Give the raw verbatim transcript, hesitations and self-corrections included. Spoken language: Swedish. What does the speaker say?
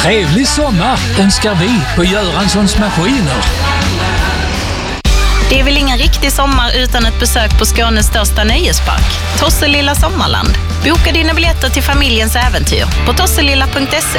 Trevlig sommar önskar vi på Göranssons Maskiner. Det är väl ingen riktig sommar utan ett besök på Skånes största nöjespark, Tosselilla Sommarland. Boka dina biljetter till familjens äventyr på tosselilla punkt se.